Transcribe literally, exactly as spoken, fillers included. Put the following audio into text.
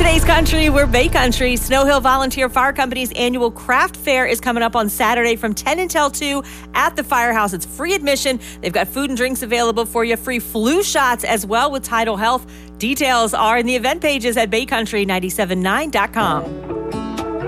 Ace Country, we're Bay Country. Snow Hill Volunteer Fire Company's annual craft fair is coming up on Saturday from ten until two at the firehouse. It's free admission. They've got food and drinks available for you, free flu shots as well with Tidal Health. Details are in the event pages at bay country nine seven nine dot com.